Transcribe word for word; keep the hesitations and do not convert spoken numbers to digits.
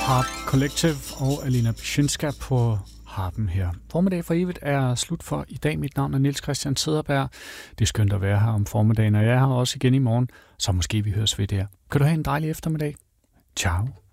Harp Collective og Alina Pschinska på harpen her. Formiddag for evigt er slut for i dag. Mit navn er Niels Christian Cederberg. Det er skønt at være her om formiddagen, og jeg er her også igen i morgen, så måske vi høres ved der. Kan du have en dejlig eftermiddag? Ciao.